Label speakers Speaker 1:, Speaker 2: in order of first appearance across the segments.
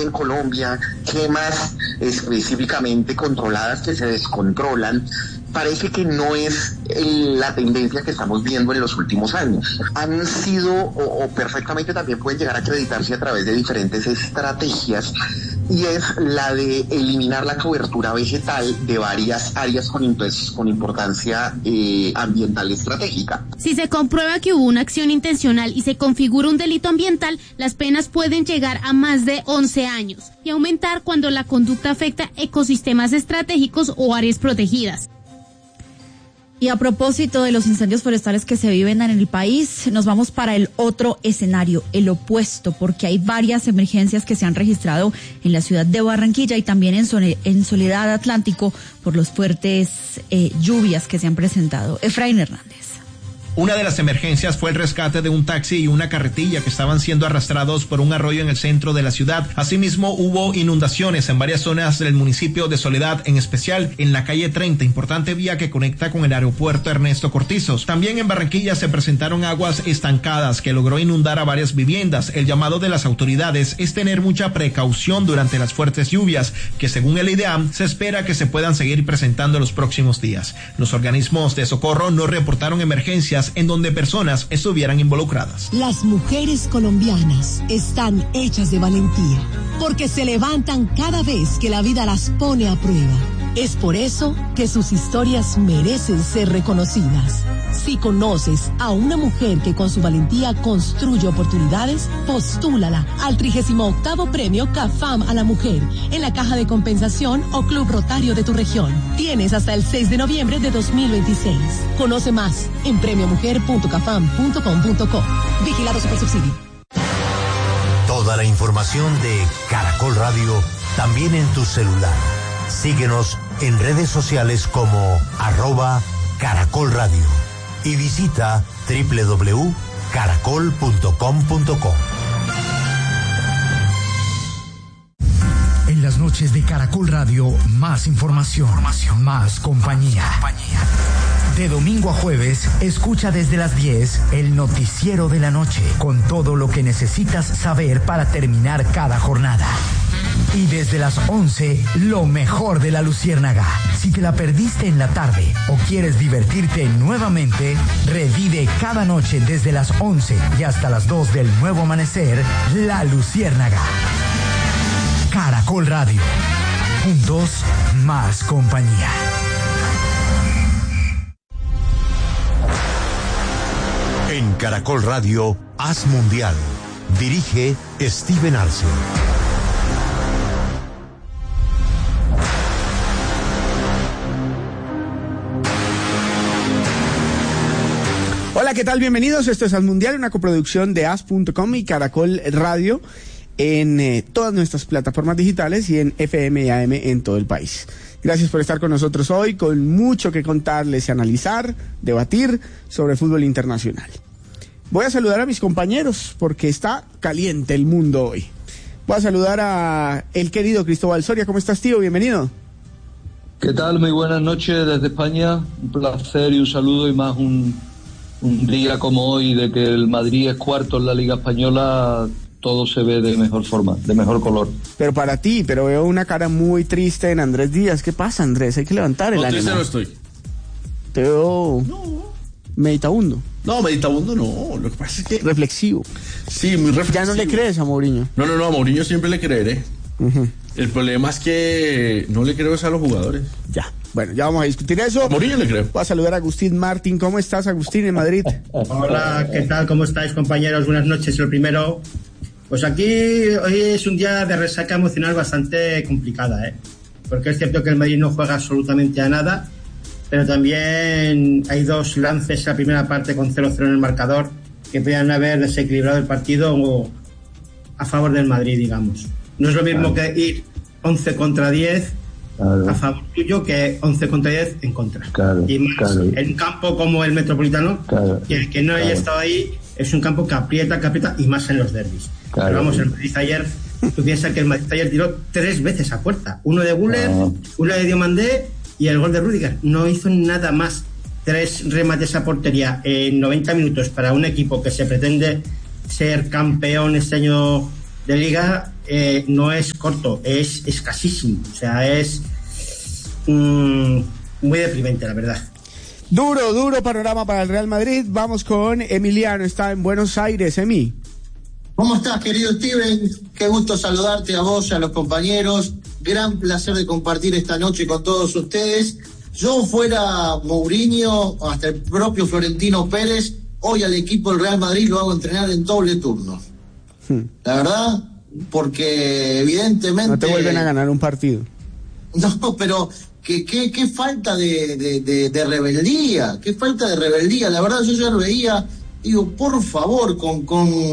Speaker 1: en Colombia, quemas específicamente controladas que se descontrolan, parece que no es la tendencia que estamos viendo en los últimos años. Han sido, o perfectamente también pueden llegar a acreditarse a través de diferentes estrategias, y es la de eliminar la cobertura vegetal de varias áreas con importancia ambiental estratégica.
Speaker 2: Si se comprueba que hubo una acción intencional y se configura un delito ambiental, las penas pueden llegar a más de 11 años y aumentar cuando la conducta afecta ecosistemas estratégicos o áreas protegidas.
Speaker 3: Y a propósito de los incendios forestales que se viven en el país, nos vamos para el otro escenario, el opuesto, porque hay varias emergencias que se han registrado en la ciudad de Barranquilla y también en Soledad Atlántico por los fuertes lluvias que se han presentado. Efraín Hernández.
Speaker 4: Una de las emergencias fue el rescate de un taxi y una carretilla que estaban siendo arrastrados por un arroyo en el centro de la ciudad. Asimismo, hubo inundaciones en varias zonas del municipio de Soledad, en especial en la calle 30, importante vía que conecta con el aeropuerto Ernesto Cortizos. También en Barranquilla se presentaron aguas estancadas que logró inundar a varias viviendas. El llamado de las autoridades es tener mucha precaución durante las fuertes lluvias, que según el IDEAM se espera que se puedan seguir presentando los próximos días. Los organismos de socorro no reportaron emergencias en donde personas estuvieran involucradas.
Speaker 5: Las mujeres colombianas están hechas de valentía, porque se levantan cada vez que la vida las pone a prueba. Es por eso que sus historias merecen ser reconocidas. Si conoces a una mujer que con su valentía construye oportunidades, postúlala al 38º Premio CAFAM a la Mujer en la Caja de Compensación o Club Rotario de tu región. Tienes hasta el 6 de noviembre de 2026. Conoce más en premiomujer.cafam.com.co. Vigilado Supersubsidio.
Speaker 6: Toda la información de Caracol Radio también en tu celular. Síguenos en redes sociales como @Caracol Radio y visita www.caracol.com.co.
Speaker 7: En las noches de Caracol Radio, más información, más compañía. De domingo a jueves, escucha desde las 10 el noticiero de la noche, con todo lo que necesitas saber para terminar cada jornada. Y desde las 11, lo mejor de La Luciérnaga. Si te la perdiste en la tarde o quieres divertirte nuevamente, revive cada noche desde las 11 y hasta las 2 del nuevo amanecer, La Luciérnaga. Caracol Radio. Juntos, más compañía.
Speaker 6: En Caracol Radio, Haz Mundial. Dirige Steven Arce.
Speaker 8: Hola, ¿qué tal? Bienvenidos. Esto es Haz Mundial, una coproducción de Haz.com y Caracol Radio en todas nuestras plataformas digitales y en FM y AM en todo el país. Gracias por estar con nosotros hoy, con mucho que contarles y analizar, debatir sobre fútbol internacional. Voy a saludar a mis compañeros porque está caliente el mundo hoy. Voy a saludar a el querido Cristóbal Soria. ¿Cómo estás, tío? Bienvenido.
Speaker 9: ¿Qué tal? Muy buenas noches desde España. Un placer y un saludo, y más un día como hoy de que el Madrid es cuarto en la Liga Española. Todo se ve de mejor forma, de mejor color.
Speaker 8: Pero para ti, pero veo una cara muy triste en Andrés Díaz. ¿Qué pasa, Andrés? Hay que levantar el ánimo.
Speaker 10: No, triste no estoy.
Speaker 8: Te veo meditabundo.
Speaker 10: No, meditabundo no. Lo que pasa es que...
Speaker 8: reflexivo.
Speaker 10: Sí, muy reflexivo.
Speaker 8: ¿Ya no le crees a Mourinho?
Speaker 10: No, a Mourinho siempre le creeré. Uh-huh. El problema es que no le creo a los jugadores.
Speaker 8: Ya. Bueno, ya vamos a discutir eso.
Speaker 10: A Mourinho le creo.
Speaker 8: Voy a saludar a Agustín Martín. ¿Cómo estás, Agustín, en Madrid?
Speaker 11: Hola, ¿qué tal? ¿Cómo estáis, compañeros? Buenas noches. Lo primero, pues aquí hoy es un día de resaca emocional bastante complicada, porque es cierto que el Madrid no juega absolutamente a nada, pero también hay dos lances en la primera parte con 0-0 en el marcador que podrían haber desequilibrado el partido a favor del Madrid, digamos. No es lo mismo que ir 11 contra 10 a favor tuyo que 11 contra 10 en contra. Y más en un campo como el Metropolitano, y el que no haya estado ahí es un campo que aprieta y más en los derbis. Pero vamos, el Madrid ayer, tú piensas que el Madrid ayer tiró 3 veces a puerta. Uno de Güler, uno de Diomandé y el gol de Rüdiger. No hizo nada más. 3 remates a portería en 90 minutos para un equipo que se pretende ser campeón este año de Liga. no es corto, es escasísimo. O sea, es muy deprimente, la verdad.
Speaker 8: Duro panorama para el Real Madrid. Vamos con Emiliano, está en Buenos Aires. Emi.
Speaker 12: ¿Cómo estás, querido Steven? Qué gusto saludarte a vos y a los compañeros. Gran placer de compartir esta noche con todos ustedes. Yo fuera Mourinho, hasta el propio Florentino Pérez, hoy al equipo del Real Madrid lo hago entrenar en doble turno. La verdad, porque evidentemente...
Speaker 8: No te vuelven a ganar un partido.
Speaker 12: No, pero qué falta de rebeldía, qué falta de rebeldía. La verdad, yo ya lo veía, digo, por favor, con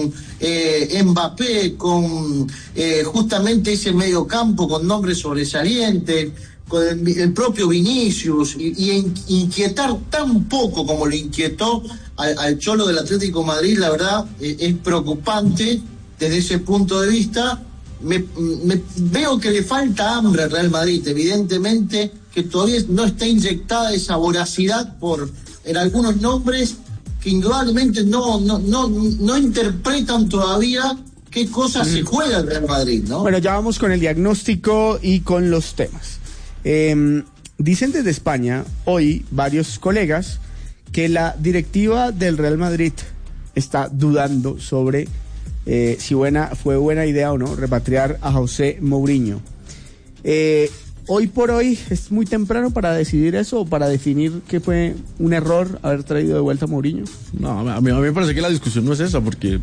Speaker 12: Mbappé, con justamente ese medio campo con nombres sobresalientes, con el propio Vinicius, y inquietar tan poco como lo inquietó al Cholo del Atlético de Madrid, la verdad, es preocupante desde ese punto de vista. Veo que le falta hambre al Real Madrid, evidentemente, que todavía no está inyectada esa voracidad en algunos nombres que indudablemente no interpretan todavía qué cosas se juega el Real Madrid, ¿no?
Speaker 8: Bueno, ya vamos con el diagnóstico y con los temas. Dicen desde España hoy varios colegas que la directiva del Real Madrid está dudando sobre si fue buena idea o no repatriar a José Mourinho. Hoy por hoy es muy temprano para decidir eso o para definir que fue un error haber traído de vuelta a Mourinho.
Speaker 10: No, a mí me parece que la discusión no es esa, porque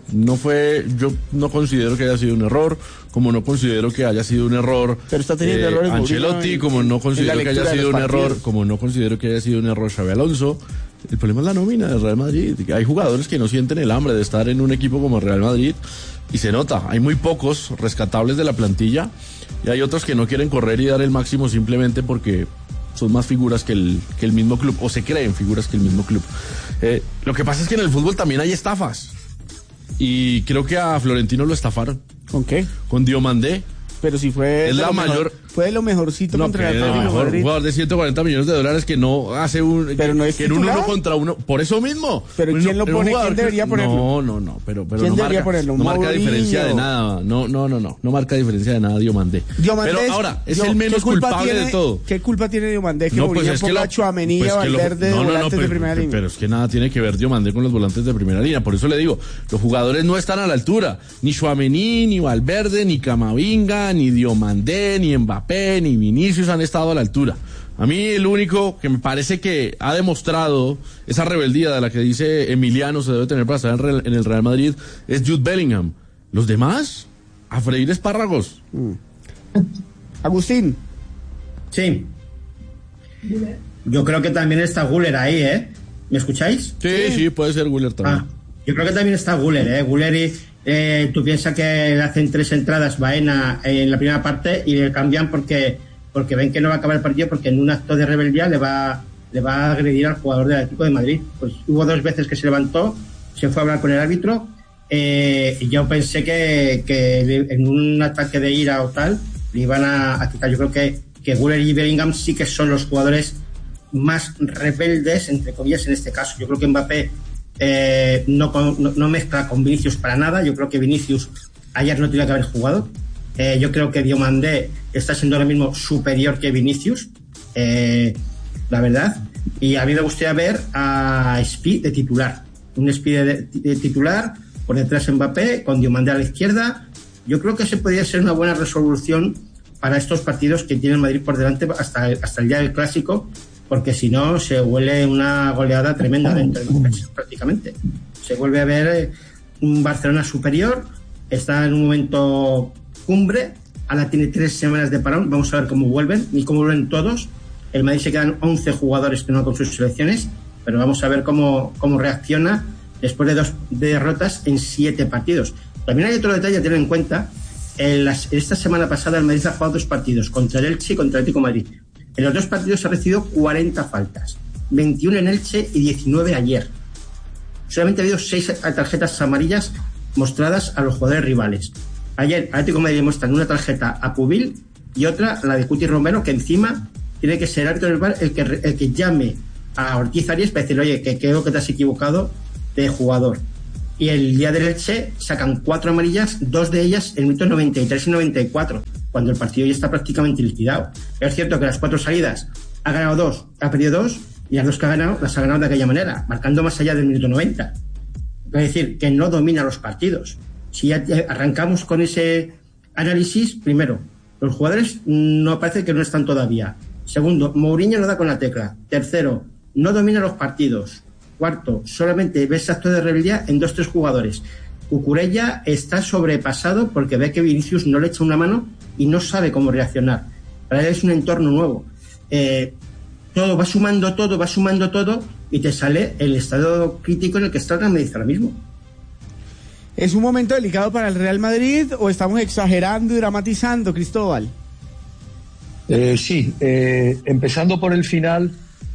Speaker 10: yo no considero que haya sido un error, como no considero que haya sido un error Ancelotti, como no considero que haya sido un error, como no considero que haya sido un error Xabi Alonso. El problema es la nómina del Real Madrid. Hay jugadores que no sienten el hambre de estar en un equipo como el Real Madrid y se nota. Hay muy pocos rescatables de la plantilla y hay otros que no quieren correr y dar el máximo simplemente porque son más figuras que el mismo club, o se creen figuras que el mismo club. Lo que pasa es que en el fútbol también hay estafas y creo que a Florentino lo estafaron.
Speaker 8: ¿Con qué?
Speaker 10: Con Diomandé.
Speaker 8: Pero si fue
Speaker 10: es la mayor,
Speaker 8: fue de lo mejorcito contra el Atlético de Madrid.
Speaker 10: Un jugador de 140 millones de dólares que no hace
Speaker 8: pero no es
Speaker 10: que en un 1 contra 1, por eso mismo.
Speaker 8: Pero ¿quién lo pone? ¿Quién debería ponerlo?
Speaker 10: No, pero
Speaker 8: ¿Quién debería ponerlo?
Speaker 10: No marca diferencia de nada. No marca diferencia de nada Diomandé. Pero ahora es el menos culpable de todo.
Speaker 8: ¿Qué culpa tiene Diomandé que Mourinho ponga a Tchouaméni y a Valverde de volantes de primera línea?
Speaker 10: Pero es que nada tiene que ver Diomandé con los volantes de primera línea. Por eso le digo, los jugadores no están a la altura. Ni Tchouaméni, ni Valverde, ni Camavinga, ni Diomandé, ni Mbappé, ni Vinicius han estado a la altura. A mí el único que me parece que ha demostrado esa rebeldía de la que dice Emiliano se debe tener para estar en el Real Madrid es Jude Bellingham. Los demás, a freír espárragos.
Speaker 8: Agustín.
Speaker 11: Sí. Yo creo que también está Güler ahí, ¿eh? ¿Me escucháis?
Speaker 10: Sí, puede ser Güler también.
Speaker 11: Yo creo que también está Güler, ¿eh? Güler y... tú piensas que le hacen 3 entradas Baena en la primera parte y le cambian porque ven que no va a acabar el partido, porque en un acto de rebeldía le va a agredir al jugador del Atlético de Madrid. Pues hubo 2 veces que se levantó, se fue a hablar con el árbitro y yo pensé que en un ataque de ira o tal le iban a quitar. Yo creo que Güler y Bellingham sí que son los jugadores más rebeldes, entre comillas, en este caso. Yo creo que Mbappé no mezcla con Vinicius para nada. Yo creo que Vinicius ayer no tenía que haber jugado. Yo creo que Diomandé está siendo ahora mismo superior que Vinicius, la verdad. Y a mí me gustaría ver a Speed de titular, un Speed de titular por detrás Mbappé, con Diomandé a la izquierda. Yo creo que ese podría ser una buena resolución para estos partidos que tiene el Madrid por delante hasta el día del Clásico, porque si no se huele una goleada tremenda dentro de defensa, prácticamente. Se vuelve a ver un Barcelona superior, está en un momento cumbre, ahora tiene 3 semanas de parón, vamos a ver cómo vuelven y cómo vuelven todos. El Madrid se quedan 11 jugadores que no con sus selecciones, pero vamos a ver cómo reacciona después de 2 derrotas en 7 partidos. También hay otro detalle a tener en cuenta. Esta semana pasada el Madrid ha jugado 2 partidos, contra el Elche y contra el Atlético de Madrid. En los 2 partidos ha recibido 40 faltas, 21 en Elche y 19 ayer. Solamente ha habido 6 tarjetas amarillas mostradas a los jugadores rivales. Ayer Atlético de Madrid muestran una tarjeta a Pubil y otra, la de Cuti Romero, que encima tiene que ser el árbitro del VAR el que llame a Ortiz Arias para decirle, oye, que creo que te has equivocado de jugador. Y el día del Elche sacan 4 amarillas, 2 de ellas en minutos 93 y 94, cuando el partido ya está prácticamente liquidado. Es cierto que las 4 salidas ha ganado 2, ha perdido 2, y las 2 que ha ganado las ha ganado de aquella manera, marcando más allá del minuto 90. Es decir, que no domina los partidos. Si ya arrancamos con ese análisis, primero, los jugadores no parece que no están todavía. Segundo, Mourinho no da con la tecla. Tercero, no domina los partidos. Cuarto, solamente ves acto de rebeldía en 2-3 jugadores. Cucurella está sobrepasado porque ve que Vinicius no le echa una mano y no sabe cómo reaccionar. Para él es un entorno nuevo. Todo va sumando todo y te sale el estado crítico en el que está el Real Madrid ahora mismo.
Speaker 8: ¿Es un momento delicado para el Real Madrid o estamos exagerando y dramatizando, Cristóbal?
Speaker 9: Sí, empezando por el final,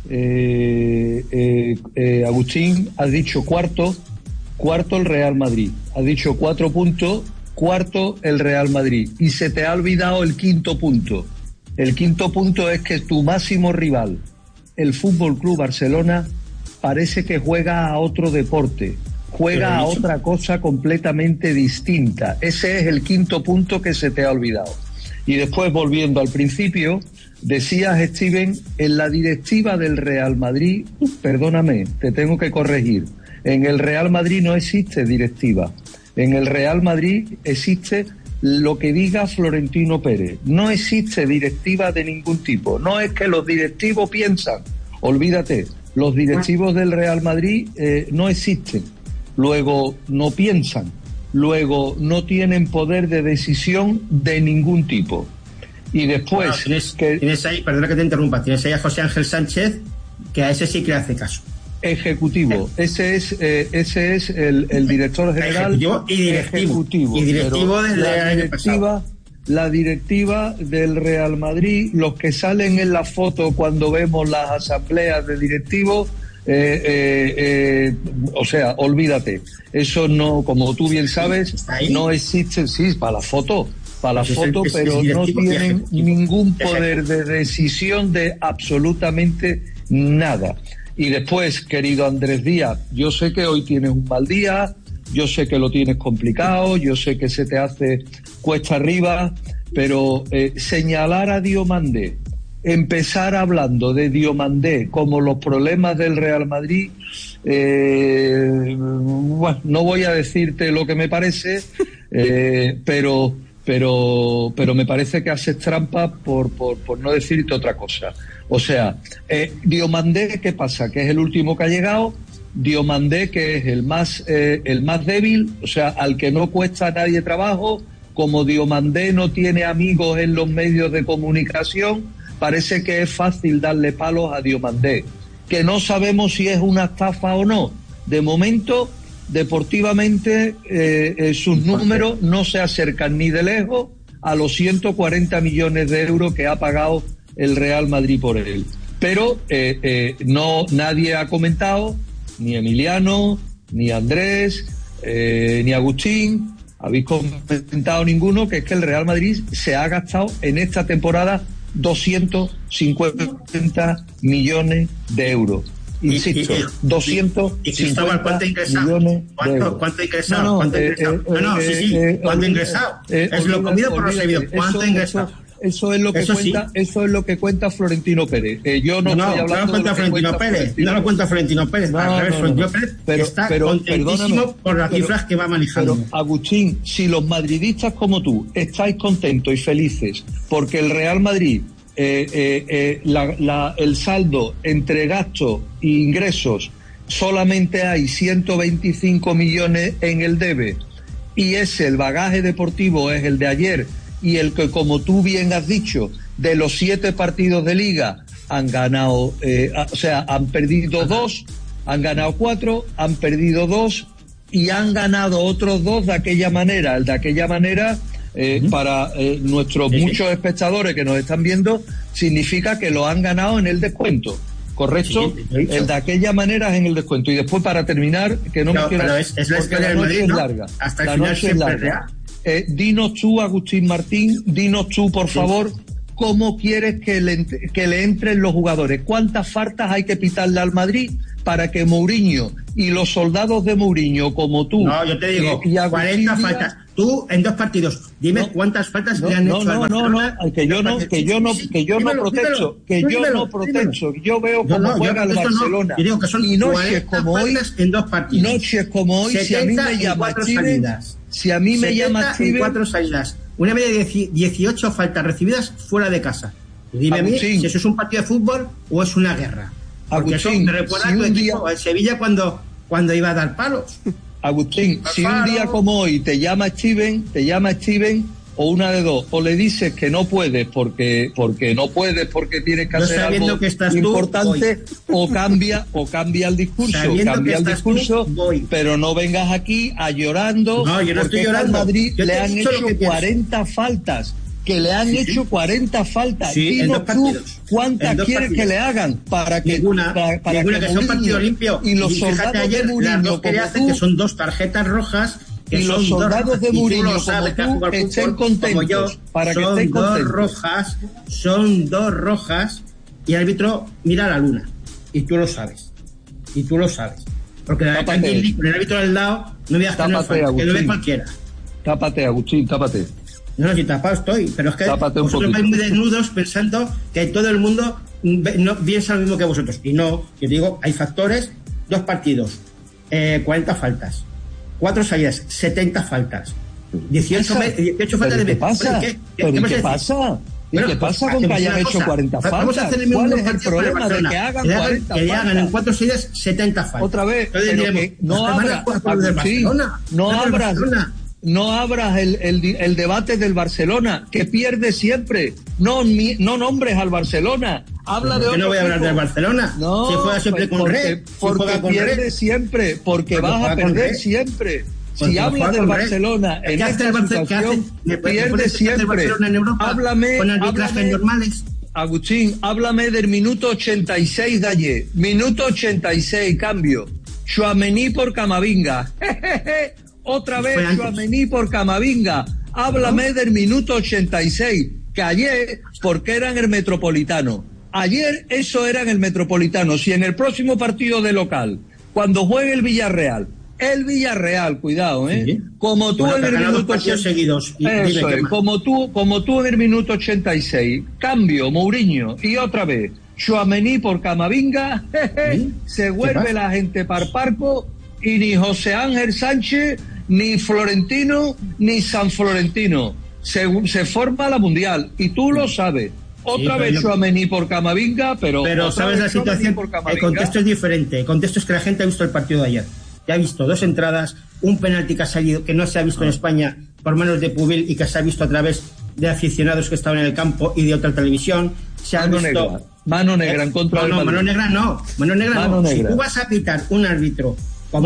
Speaker 9: Agustín, has dicho cuarto el Real Madrid, has dicho 4 puntos, cuarto el Real Madrid, y se te ha olvidado el quinto punto. El quinto punto es que tu máximo rival, el Fútbol Club Barcelona, parece que juega a otro deporte, juega a otra cosa completamente distinta. Ese es el quinto punto que se te ha olvidado. Y después, volviendo al principio, decías, Steven, en la directiva del Real Madrid, perdóname, te tengo que corregir, en el Real Madrid no existe directiva. En el Real Madrid existe lo que diga Florentino Pérez. No existe directiva de ningún tipo. No es que los directivos piensan, olvídate, los directivos del Real Madrid no existen. Luego no piensan, luego no tienen poder de decisión de ningún tipo. Y después...
Speaker 11: Bueno, tienes ahí, perdona que te interrumpa, tienes ahí a José Ángel Sánchez, que a ese sí que le hace caso.
Speaker 9: Ejecutivo, ese es el director general.
Speaker 11: Ejecutivo y directivo. Y directivo desde el año pasado.
Speaker 9: La directiva del Real Madrid, los que salen en la foto cuando vemos las asambleas de directivos, o sea, olvídate. Eso no, como tú bien sabes, no existe, sí, para la foto, pero no tienen ningún poder de decisión de absolutamente nada. Y después, querido Andrés Díaz, yo sé que hoy tienes un mal día, yo sé que lo tienes complicado, yo sé que se te hace cuesta arriba, pero señalar a Diomandé, empezar hablando de Diomandé como los problemas del Real Madrid, bueno, no voy a decirte lo que me parece, pero me parece que haces trampa por no decirte otra cosa. O sea, Diomandé, ¿qué pasa? Que es el último que ha llegado. Diomandé, que es el más débil, o sea, al que no cuesta a nadie trabajo. Como Diomandé no tiene amigos en los medios de comunicación, parece que es fácil darle palos a Diomandé. Que no sabemos si es una estafa o no. De momento, deportivamente, sus números no se acercan ni de lejos a los 140 millones de euros que ha pagado el Real Madrid por él. Pero nadie ha comentado, ni Emiliano, ni Andrés, ni Agustín, habéis comentado ninguno, que es que el Real Madrid se ha gastado en esta temporada 250 millones de euros. Insisto, 250 millones de euros.
Speaker 11: ¿Cuánto ha ingresado? ¿Cuánto ha ingresado? Es lo comido por los servidores. ¿Cuánto ha ingresado?
Speaker 9: Eso es lo que cuenta Florentino Pérez. Yo no estoy hablando
Speaker 11: no lo cuenta Florentino Pérez. No lo cuenta Florentino Pérez. Al revés, Florentino Pérez está contentísimo por las cifras que va manejando.
Speaker 9: Pero, Agustín, si los madridistas como tú estáis contentos y felices porque el Real Madrid, el saldo entre gastos e ingresos, solamente hay 125 millones en el debe, y el bagaje deportivo es el de ayer, y el que, como tú bien has dicho, de los 7 partidos de Liga han ganado, o sea, han perdido 2, han ganado 4, han perdido 2 y han ganado otros 2 de aquella manera. El de aquella manera, para nuestros muchos espectadores que nos están viendo, significa que lo han ganado en el descuento. ¿Correcto? El de aquella manera es en el descuento. Y después, para terminar, que no me quiero...
Speaker 11: Es la historia del Madrid, ¿no? Hasta el final siempre es real.
Speaker 9: Dinos tú, Agustín Martín, dinos tú, por favor, ¿cómo quieres que le entren los jugadores? ¿Cuántas faltas hay que pitarle al Madrid para que Mourinho y los soldados de Mourinho como tú...
Speaker 11: No, yo te digo, 40 faltas. Tú, en 2 partidos, dime cuántas faltas le han hecho al Barcelona.
Speaker 9: Que yo no protesto. Yo veo cómo juega el Barcelona.
Speaker 11: Yo digo que son
Speaker 9: y noches como hoy,
Speaker 11: en 2 partidos.
Speaker 9: Noches como hoy, si a mí me llama Chiven,
Speaker 11: 4 salidas. Una media de 18 faltas recibidas fuera de casa. Y dime a mí si eso es un partido de fútbol o es una guerra. Porque eso me recuerda a tu equipo, el Sevilla cuando iba a dar palos.
Speaker 9: Agustín, si un día como hoy te llama Chiven, o una de dos, o le dices que no puedes porque no puedes, porque tienes que hacer algo importante, o cambia el discurso, pero no vengas aquí a llorando.
Speaker 11: No, yo no estoy llorando.
Speaker 9: Al Madrid le han hecho 40 faltas. Que le han hecho 40 faltas.
Speaker 11: Sí,
Speaker 9: dinos tú cuántas quieres que le hagan para que
Speaker 11: ninguna que sea un partido limpio.
Speaker 9: Y los soldados
Speaker 11: ayer,
Speaker 9: de Mourinho,
Speaker 11: las dos que hacen, que son 2 tarjetas rojas, que
Speaker 9: y los soldados de Mourinho como tú estén contentos, para que estén contentos.
Speaker 11: Son dos rojas y el árbitro mira a la luna, y tú lo sabes, porque el árbitro al lado no voy a estar que lo ve cualquiera.
Speaker 9: Tápate, Agustín, tápate.
Speaker 11: No, si tapado estoy, pero es que vosotros vais muy desnudos pensando que todo el mundo no piensa lo mismo que vosotros. Y no, yo digo, hay factores, 2 partidos, 40 faltas, 4 salidas, 70 faltas, 18 faltas de...
Speaker 9: ¿Qué pasa? ¿Qué pasa? ¿Qué pasa con que hayan hecho 40 faltas?
Speaker 11: Vamos a hacer el mismo
Speaker 9: partido
Speaker 11: problema
Speaker 9: de que hagan 40 faltas.
Speaker 11: Que le hagan en 4 salidas 70 faltas.
Speaker 9: Otra vez, pero que no abras el debate del Barcelona, que pierde siempre. No nombres al Barcelona. Habla de otro.
Speaker 11: No voy a hablar del Barcelona.
Speaker 9: No,
Speaker 11: si juega siempre con Red.
Speaker 9: Porque pierde siempre. Porque vas a perder siempre. Si hablas del Barcelona en esta situación, pierde siempre. Háblame
Speaker 11: con arbitrajes normales.
Speaker 9: Agustín, háblame del minuto 86 de ayer. Minuto 86, cambio. Tchouaméni por Camavinga. Otra vez Tchouaméni por Camavinga. Háblame del minuto 86, que ayer, porque era en el Metropolitano. Ayer eso era en el Metropolitano. Si en el próximo partido de local, cuando juegue el Villarreal, cuidado,
Speaker 11: sí.
Speaker 9: Como tú en el minuto
Speaker 11: seguidos.
Speaker 9: Como tú en el minuto 86, cambio Mourinho y otra vez Tchouaméni por Camavinga, se vuelve la gente parparco y ni José Ángel Sánchez, ni Florentino, ni San Florentino. Se forma la Mundial y tú lo sabes. Otra vez Tchouaméni por Camavinga, pero
Speaker 11: sabes la situación, el contexto es diferente. El contexto es que la gente ha visto el partido de ayer. Ya ha visto 2 entradas, un penalti que ha salido, que no se ha visto en España por manos de Pubil y que se ha visto a través de aficionados que estaban en el campo y de otra televisión.
Speaker 9: Mano negra en contra del Madrid.
Speaker 11: Mano negra no. Si tú vas a pitar un árbitro como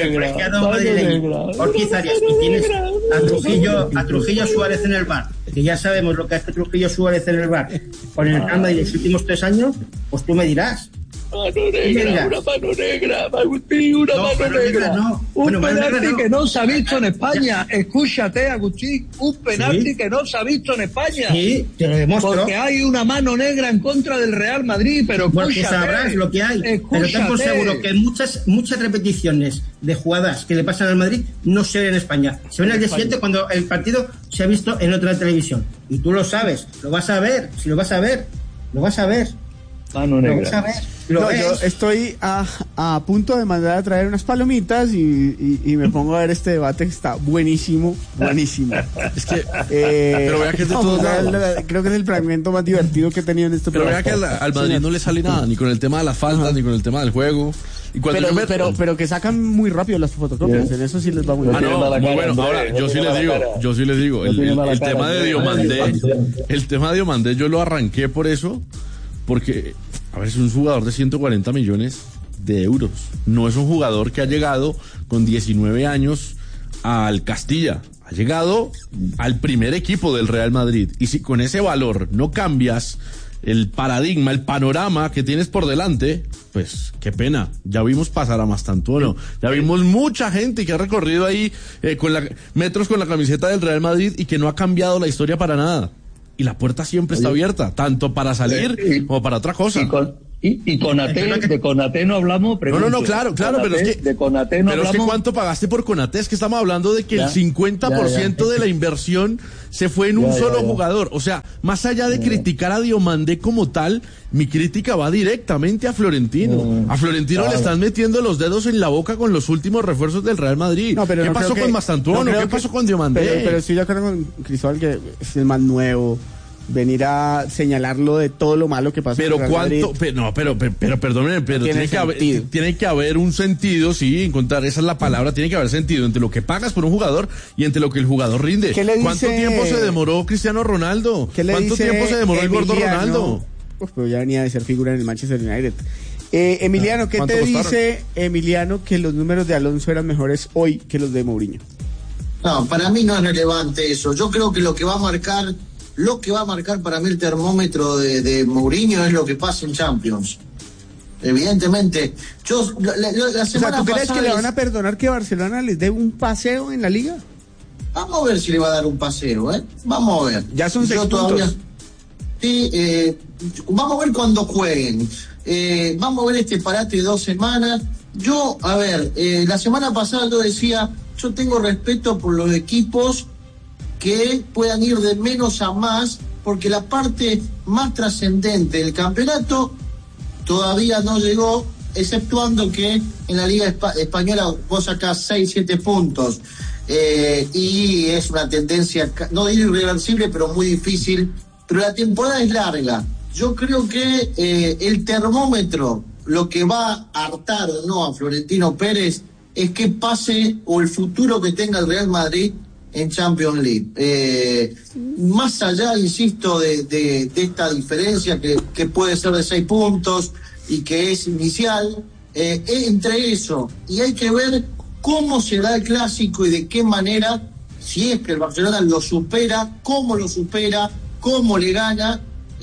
Speaker 11: Ortiz Arias y tienes a Trujillo Suárez en el bar, que ya sabemos lo que hace Trujillo Suárez en el bar con el Real Madrid en los últimos 3 años, pues tú me dirás.
Speaker 9: Una mano negra, Agustín, una mano negra. Un penalti que no se ha visto en España. Escúchate, Agustín, un penalti que no se ha visto en España.
Speaker 11: Sí, te lo demuestro.
Speaker 9: Porque hay una mano negra en contra del Real Madrid, pero
Speaker 11: porque sabrás lo que hay. Pero ten por seguro que muchas repeticiones de jugadas que le pasan al Madrid no se ven en España. Se ven al día siguiente cuando el partido se ha visto en otra televisión. Y tú lo sabes, lo vas a ver.
Speaker 9: Mano negra.
Speaker 8: Yo estoy a punto de mandar a traer unas palomitas y me pongo a ver este debate que está buenísimo. Es que
Speaker 10: pero vea que es de todos lados.
Speaker 8: Creo que es el fragmento más divertido que he tenido en este programa.
Speaker 10: Pero vea que al Madrid no le sale nada, ni con el tema de las faltas, ni con el tema del juego. Y
Speaker 8: pero que sacan muy rápido las fotocopias, en eso sí les va muy bien.
Speaker 10: Bueno, ahora yo sí les digo, el tema de Diomandé yo lo arranqué por eso, porque a ver, es un jugador de 140 millones de euros. No es un jugador que ha llegado con 19 años al Castilla. Ha llegado al primer equipo del Real Madrid. Y si con ese valor no cambias el paradigma, el panorama que tienes por delante, pues qué pena. Ya vimos pasar a Mastantuono. Ya vimos mucha gente que ha recorrido ahí metros con la camiseta del Real Madrid y que no ha cambiado la historia para nada. y la puerta siempre está abierta, tanto para salir como para otra cosa.
Speaker 9: Y Konaté, de Konaté no hablamos.
Speaker 10: No, claro, pero es que
Speaker 9: de Konaté no hablamos.
Speaker 10: Es que ¿cuánto pagaste por Konaté? Es que estamos hablando de que el 50% de la inversión se fue en un solo jugador. O sea, más allá de criticar a Diomandé como tal, mi crítica va directamente a Florentino. A Florentino le están metiendo los dedos en la boca con los últimos refuerzos del Real Madrid. ¿Qué pasó con Mastantuono? ¿Qué pasó con Diomandé?
Speaker 8: Pero estoy de acuerdo con Cristóbal que es el más nuevo. Venir a señalarlo de todo lo malo que pasa.
Speaker 10: Pero cuánto, pero perdónenme, pero tiene que haber un sentido, sí, encontrar, esa es la palabra, tiene que haber sentido entre lo que pagas por un jugador y entre lo que el jugador rinde. ¿Cuánto tiempo se demoró Cristiano Ronaldo? ¿Cuánto tiempo se demoró el gordo Ronaldo?
Speaker 8: Pero ya venía de ser figura en el Manchester United. Emiliano, ¿qué te dice Emiliano que los números de Alonso eran mejores hoy que los de Mourinho?
Speaker 12: No, para mí no es relevante eso. Yo creo que lo que va a marcar para mí el termómetro de Mourinho es lo que pasa en Champions. Evidentemente, la semana
Speaker 8: ¿tú crees que le van a perdonar que Barcelona les dé un paseo en la Liga?
Speaker 12: Vamos a ver si le va a dar un paseo, Vamos a ver.
Speaker 8: Ya son 6 puntos.
Speaker 12: Sí, vamos a ver cuando jueguen. Vamos a ver este parate de 2 semanas. La semana pasada yo decía, yo tengo respeto por los equipos que puedan ir de menos a más, porque la parte más trascendente del campeonato todavía no llegó, exceptuando que en la Liga Española vos sacás 6, 7 puntos, y es una tendencia, no digo irreversible, pero muy difícil, pero la temporada es larga. Yo creo que el termómetro, lo que va a hartar o no a Florentino Pérez, es que pase o el futuro que tenga el Real Madrid en Champions League. Más allá, insisto, de esta diferencia que puede ser de 6 puntos y que es inicial, entre eso y hay que ver cómo será el clásico y de qué manera, si es que el Barcelona lo supera, cómo lo supera, cómo le gana.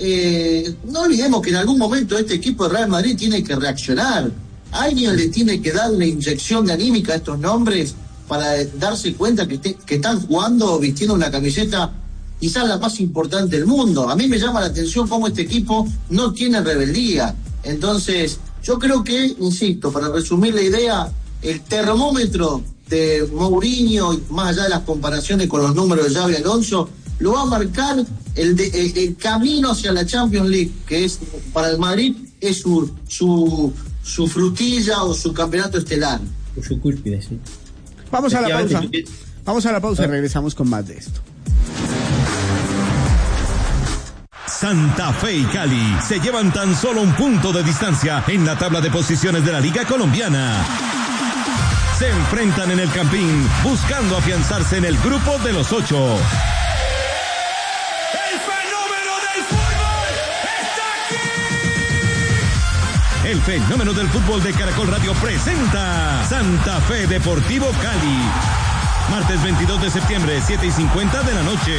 Speaker 12: No olvidemos que en algún momento este equipo de Real Madrid tiene que reaccionar. Alguien le tiene que dar una inyección de anímica a estos nombres para darse cuenta que están jugando, vistiendo una camiseta quizás la más importante del mundo. A mí me llama la atención cómo este equipo no tiene rebeldía. Entonces, yo creo que, insisto, para resumir la idea, el termómetro de Mourinho, más allá de las comparaciones con los números de Xabi Alonso, lo va a marcar el camino hacia la Champions League, que es para el Madrid es su frutilla o su campeonato estelar.
Speaker 11: Su cúspide, sí.
Speaker 8: Vamos a la pausa y regresamos con más de esto.
Speaker 13: Santa Fe y Cali se llevan tan solo un punto de distancia en la tabla de posiciones de la Liga Colombiana. Se enfrentan en el Campín buscando afianzarse en el grupo de los 8. El fenómeno del fútbol de Caracol Radio presenta Santa Fe Deportivo Cali. Martes 22 de septiembre, 7:50 de la noche.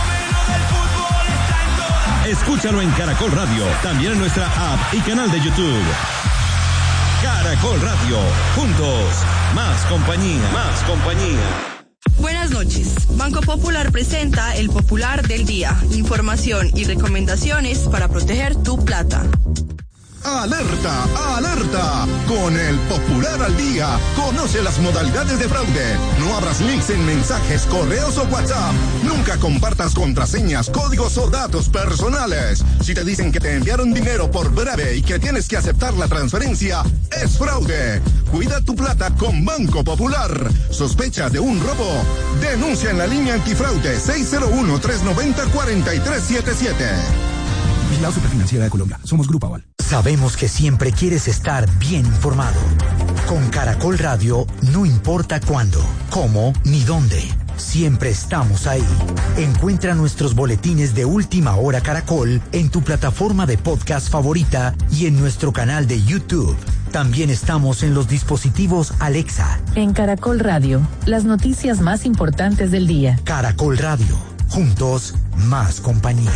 Speaker 13: Escúchalo en Caracol Radio, también en nuestra app y canal de YouTube. Caracol Radio, juntos, más compañía, más compañía.
Speaker 14: Buenas noches. Banco Popular presenta el Popular del Día. Información y recomendaciones para proteger tu plata.
Speaker 15: ¡Alerta! ¡Alerta! Con el Popular al Día, conoce las modalidades de fraude. No abras links en mensajes, correos o WhatsApp. Nunca compartas contraseñas, códigos o datos personales. Si te dicen que te enviaron dinero por breve y que tienes que aceptar la transferencia, es fraude. Cuida tu plata con Banco Popular. ¿Sospecha de un robo? Denuncia en la línea antifraude 601-390-4377.
Speaker 7: Vigilado Superfinanciera de Colombia. Somos Grupo Aval.
Speaker 6: Sabemos que siempre quieres estar bien informado. Con Caracol Radio, no importa cuándo, cómo ni dónde. Siempre estamos ahí. Encuentra nuestros boletines de Última Hora Caracol en tu plataforma de podcast favorita y en nuestro canal de YouTube. También estamos en los dispositivos Alexa.
Speaker 16: En Caracol Radio, las noticias más importantes del día.
Speaker 6: Caracol Radio, juntos, más compañía.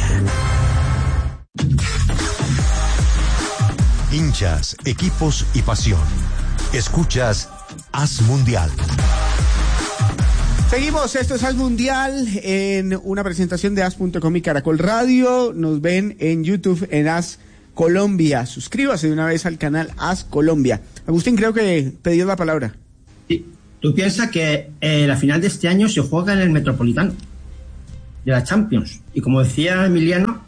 Speaker 6: Hinchas, equipos y pasión. Escuchas Haz Mundial.
Speaker 8: Seguimos, esto es Al Mundial en una presentación de as.com y Caracol Radio. Nos ven en YouTube en As Colombia. Suscríbase de una vez al canal As Colombia. Agustín, creo que pedías la palabra.
Speaker 11: Sí, tú piensas que la final de este año se juega en el Metropolitano de la Champions. Y como decía Emiliano,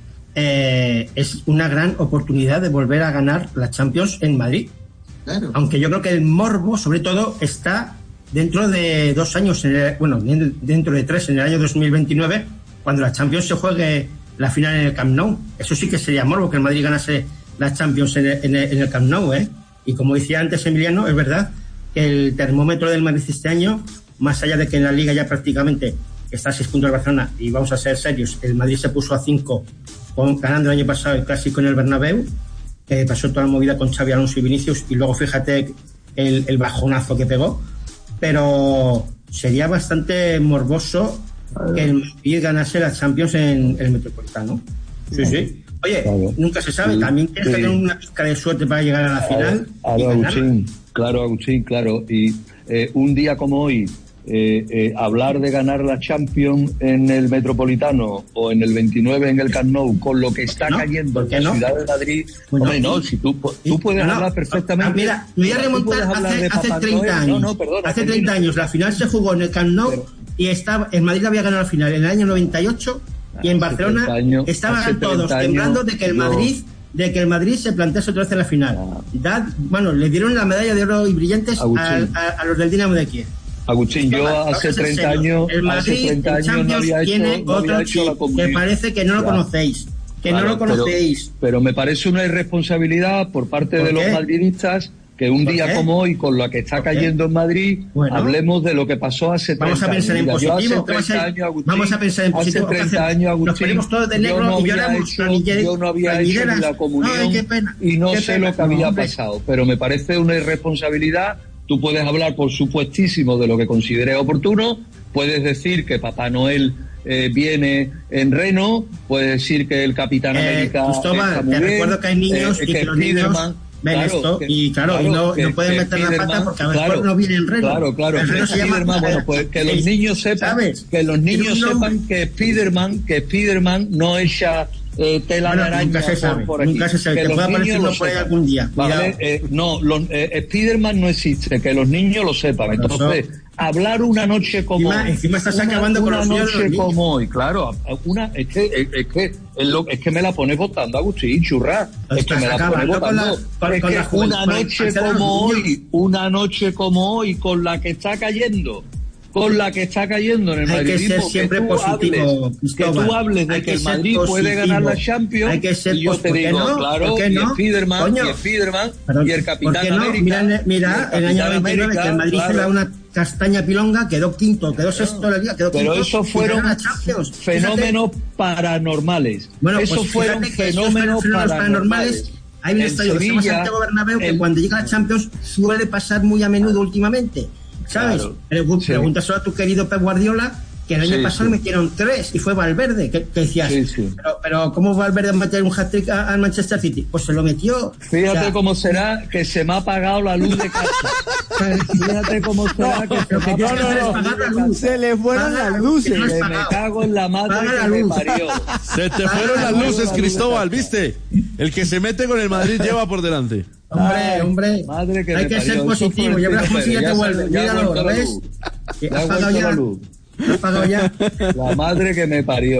Speaker 11: es una gran oportunidad de volver a ganar la Champions en Madrid. Claro. Aunque yo creo que el morbo, sobre todo, está dentro de 2 años, dentro de 3, en el año 2029, cuando la Champions se juegue la final en el Camp Nou. Eso sí que sería morbo, que el Madrid ganase la Champions en el Camp Nou, ¿eh? Y como decía antes Emiliano, es verdad que el termómetro del Madrid este año, más allá de que en la Liga ya prácticamente está a 6 puntos de Barcelona, y vamos a ser serios, el Madrid se puso a 5 ganando el año pasado el Clásico en el Bernabéu, pasó toda la movida con Xabi Alonso y Vinicius, y luego fíjate el bajonazo que pegó. Pero sería bastante morboso que el Madrid ganase la Champions en el Metropolitano. Sí, sí. Oye, claro, nunca se sabe. También tienes que tener una pizca de suerte para llegar a la final.
Speaker 9: Agustín, claro. Y un día como hoy, hablar de ganar la Champions en el Metropolitano o en el 29 en el Camp Nou, con lo que está cayendo en la ciudad de Madrid, hombre, no, si tú puedes hablar perfectamente.
Speaker 11: Mira, me voy a remontar hace 30 años. Hace 30 años, la final se jugó en el Camp Nou y en Madrid había ganado la final en el año 98 y en Barcelona estaban todos temblando de que el Madrid se plantease otra vez en la final. Le dieron la medalla de oro y brillantes a los del Dinamo de Kiev.
Speaker 9: Agustín, yo hace 30 años,
Speaker 11: el Madrid, no había hecho la comunión. Que parece que no lo conocéis.
Speaker 9: Pero me parece una irresponsabilidad por parte de los madridistas que un día como hoy, con lo que está cayendo en Madrid, hablemos de lo que pasó hace 30 años.
Speaker 11: Vamos a pensar en positivo. Vamos a pensar en positivo.
Speaker 9: Hace 30 años, Agustín,
Speaker 11: nos ponemos todos de negro y lloramos.
Speaker 9: Yo no había hecho ni la comunión y no sé lo que había pasado. Pero me parece una irresponsabilidad. Tú puedes hablar, por supuestísimo, de lo que consideres oportuno, puedes decir que Papá Noel viene en Reno, puedes decir que el Capitán América
Speaker 11: Cristóbal, te recuerdo que hay niños y que los niños ven esto y no pueden meter la pata porque a veces no viene en Reno.
Speaker 9: Claro, el Reno se llama, bueno, pues que los niños sepan, que Spiderman no echa tela de araña
Speaker 11: nunca se sabe,
Speaker 9: por aquí.
Speaker 11: Nunca se sabe, que pueda aparecer uno por ahí algún día.
Speaker 9: ¿Vale? Spiderman no existe, que los niños lo sepan. Entonces, hablar una noche como hoy.
Speaker 11: Encima estás acabando con los niños.
Speaker 9: Una noche como hoy, claro. Es que me la pones votando, Agustín, churra. Es que me la pones votando. Una noche como hoy, con la que está cayendo. En el Madrid.
Speaker 11: Hay que ser siempre positivo,
Speaker 9: Cristóbal. Que tú hables de que el Madrid puede ganar la Champions.
Speaker 11: Hay que ser
Speaker 9: y yo te digo, claro, y Spiderman, y el Capitán América.
Speaker 11: Mira, el año 99 que el Madrid se da una castaña pilonga, quedó quinto, quedó sexto la Liga, quedó quinto.
Speaker 9: Pero esos fueron fenómenos paranormales.
Speaker 11: Bueno, esos fueron fenómenos paranormales. Hay un estadio que se llama Santiago Bernabéu que cuando llega la Champions suele pasar muy a menudo últimamente. ¿Sabes? Claro. Pregúntaselo a tu querido Pep Guardiola, que el año pasado metieron 3 y fue Valverde, que decías, pero ¿cómo Valverde meter un hat-trick al Manchester City? Pues se lo metió.
Speaker 9: Fíjate cómo será que se me ha apagado la luz de casa. Fíjate cómo será que
Speaker 8: se le fueron las luces.
Speaker 9: Me cago en la madre que me parió.
Speaker 10: Se te fueron las luces, Cristóbal, ¿viste? El que se mete con el Madrid lleva por delante.
Speaker 11: Hombre, hay que ser positivo. Ya verás cómo si ya te vuelve. Míralo, ¿lo ves? ¿Has pagado ya? ¿Has pagado ya?
Speaker 9: La madre que me parió.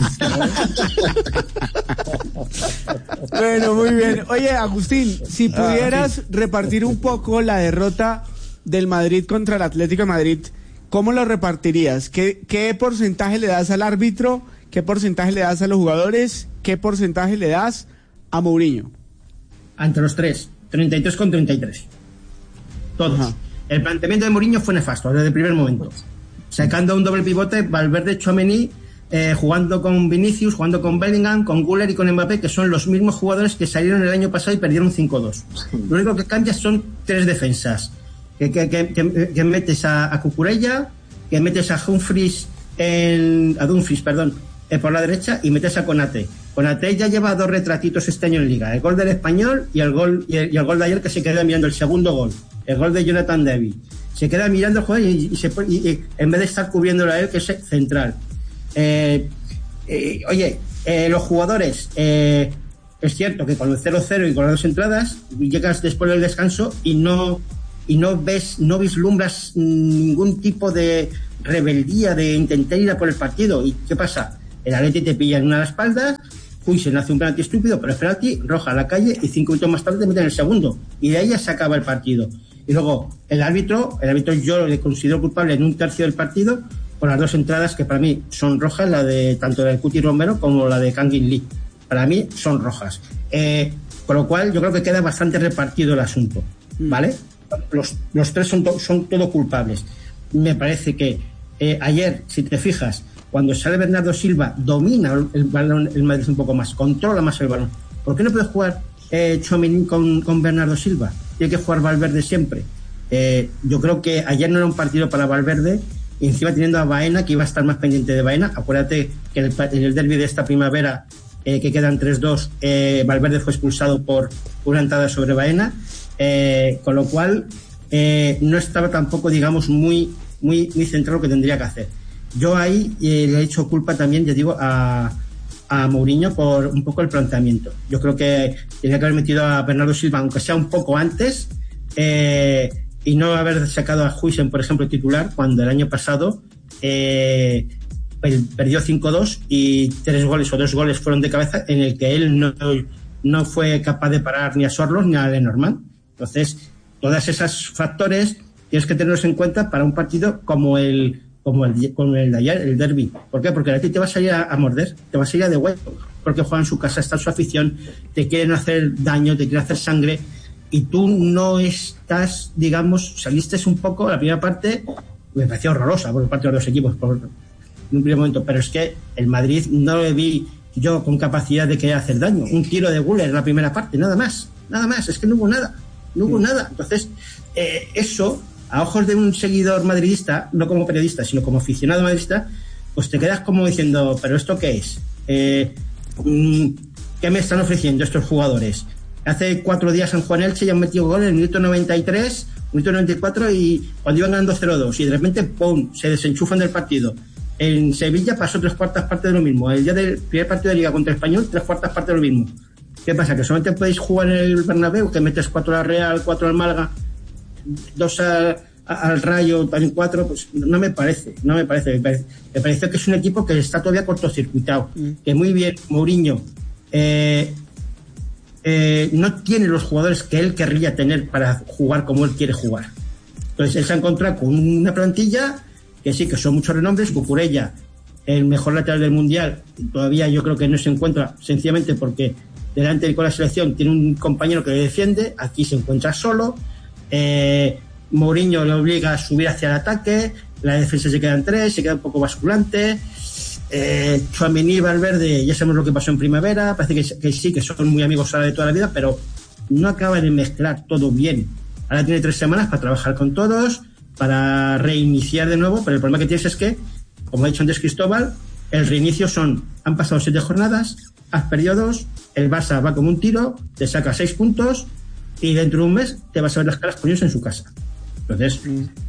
Speaker 8: Bueno, muy bien. Oye, Agustín, si pudieras repartir un poco la derrota del Madrid contra el Atlético de Madrid, ¿cómo lo repartirías? ¿Qué porcentaje le das al árbitro? ¿Qué porcentaje le das a los jugadores? ¿Qué porcentaje le das a Mourinho?
Speaker 11: Ante los tres, 33 con 33. Todos. Ajá. El planteamiento de Mourinho fue nefasto desde el primer momento. Sacando un doble pivote, Valverde, Tchouaméni, jugando con Vinicius, jugando con Bellingham, con Güler y con Mbappé, que son los mismos jugadores que salieron el año pasado y perdieron 5-2. Lo único que cambia son 3 defensas. Que metes a Cucurella, que metes a Dumfries, por la derecha, y metes a Konate. Konate ya lleva 2 retratitos este año en Liga, el gol del Español y el gol de ayer, que se quedó mirando el segundo gol, el gol de Jonathan David. se queda mirando el jugador y en vez de estar cubriéndolo a él, que es central. Los jugadores, es cierto que con el 0-0 y con las 2 entradas llegas después del descanso y no vislumbras ningún tipo de rebeldía de intentar ir a por el partido. ¿Y qué pasa? El Atleti te pilla en una de las espaldas, Huijsen hace un penalti estúpido, pero es penalti, roja a la calle, y 5 minutos más tarde te meten el segundo, y de ahí ya se acaba el partido. Y luego el árbitro yo le considero culpable en un tercio del partido por las 2 entradas que para mí son rojas, la de tanto la de Cuti Romero como la de Kangin Lee. Para mí son rojas. Con lo cual yo creo que queda bastante repartido el asunto, ¿vale? Los 3 son todos culpables. Me parece que ayer, si te fijas, cuando sale Bernardo Silva, domina el balón el Madrid un poco más, controla más el balón. ¿Por qué no puede jugar Tchouaméni con Bernardo Silva? Tiene que jugar Valverde siempre. Yo creo que ayer no era un partido para Valverde, y encima teniendo a Baena, que iba a estar más pendiente de Baena. Acuérdate que en el derbi de esta primavera, que quedan 3-2, Valverde fue expulsado por una entrada sobre Baena, con lo cual no estaba tampoco, digamos, muy centrado lo que tendría que hacer. Yo ahí le he hecho culpa también, ya digo, a Mourinho por un poco el planteamiento. Yo creo que tenía que haber metido a Bernardo Silva, aunque sea un poco antes, y no haber sacado a Huijsen, por ejemplo, titular, cuando el año pasado perdió 5-2 y 3 goles o 2 goles fueron de cabeza, en el que él no fue capaz de parar ni a Sorloth ni a Lenormand. Entonces, todos esos factores tienes que tenerlos en cuenta para un partido como el de ayer, el derbi. ¿Por qué? Porque a ti te va a salir a morder, te va a salir a de huevo, porque juega en su casa, está en su afición, te quieren hacer daño, te quieren hacer sangre, y tú no estás, digamos, saliste un poco, la primera parte me pareció horrorosa por parte de los dos equipos en un primer momento, pero es que el Madrid no lo vi yo con capacidad de querer hacer daño. Un tiro de Güler en la primera parte, nada más, es que no hubo nada. Entonces, eso, a ojos de un seguidor madridista, no como periodista, sino como aficionado madridista, pues te quedas como diciendo, ¿pero esto qué es? ¿Qué me están ofreciendo estos jugadores? Hace 4 días en Juan Elche ya han metido gol en el minuto 93, minuto 94, y cuando iban ganando 0-2, y de repente, ¡pum!, se desenchufan del partido. En Sevilla pasó 3/4 partes de lo mismo. El día del primer partido de Liga contra el Español, 3/4 partes de lo mismo. ¿Qué pasa? ¿Que solamente podéis jugar en el Bernabéu, que metes 4 al Real, 4 al Málaga, 2 al Rayo, también 4? Pues no me parece. Me parece que es un equipo que está todavía cortocircuitado, que muy bien Mourinho no tiene los jugadores que él querría tener para jugar como él quiere jugar. Entonces él se ha encontrado con una plantilla que sí, que son muchos renombres. Cucurella, el mejor lateral del Mundial, todavía yo creo que no se encuentra, sencillamente porque delante con la selección tiene un compañero que le defiende, aquí se encuentra solo. Mourinho le obliga a subir hacia el ataque, la defensa se queda en 3, se queda un poco basculante. Tchouaméni, Valverde, ya sabemos lo que pasó en primavera, parece que sí, que son muy amigos ahora de toda la vida, pero no acaba de mezclar todo bien. Ahora tiene 3 semanas para trabajar con todos, para reiniciar de nuevo, pero el problema que tienes es que, como ha dicho antes Cristóbal, el reinicio han pasado 7 jornadas, has perdido 2, el Barça va como un tiro, te saca 6 puntos y dentro de un mes te vas a ver las caras con ellos en su casa. Entonces,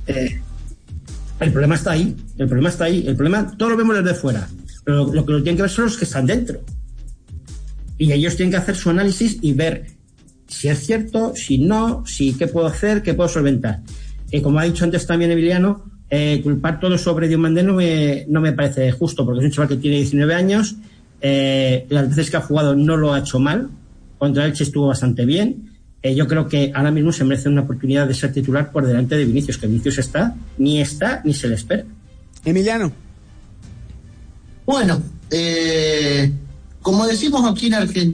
Speaker 11: el problema está ahí. El problema, todo lo vemos desde fuera, pero lo que lo tienen que ver son los que están dentro. Y ellos tienen que hacer su análisis y ver si es cierto, si no, si qué puedo hacer, qué puedo solventar. Como ha dicho antes también Emiliano, culpar todo sobre Diomandé no me parece justo, porque es un chaval que tiene 19 años, las veces que ha jugado no lo ha hecho mal, contra Elche estuvo bastante bien. Yo creo que ahora mismo se merece una oportunidad de ser titular por delante de Vinicius, que Vinicius ni se le espera.
Speaker 8: Emiliano.
Speaker 12: Bueno, como decimos aquí en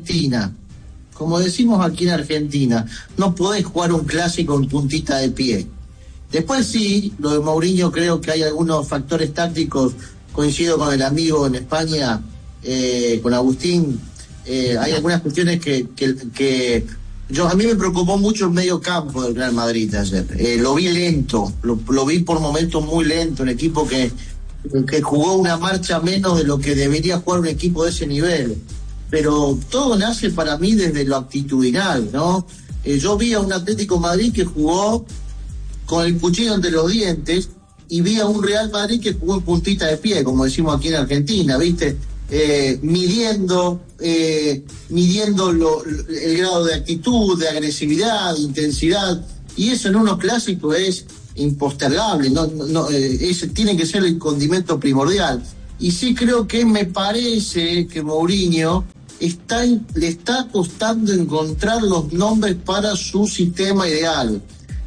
Speaker 12: Argentina, no podés jugar un clásico en puntita de pie. Después sí, lo de Mourinho, creo que hay algunos factores tácticos, coincido con el amigo en España, con Agustín, hay algunas cuestiones que a mí me preocupó mucho el medio campo del Real Madrid ayer. Lo vi lento, lo vi por momentos muy lento, un equipo que jugó una marcha menos de lo que debería jugar un equipo de ese nivel. Pero todo nace para mí desde lo actitudinal, ¿no? Yo vi a un Atlético Madrid que jugó con el cuchillo entre los dientes y vi a un Real Madrid que jugó en puntita de pie, como decimos aquí en Argentina, ¿viste? Midiendo el grado de actitud, de agresividad, de intensidad, y eso en unos clásicos es impostergable, tiene que ser el condimento primordial. Y sí creo que me parece que Mourinho le está costando encontrar los nombres para su sistema ideal.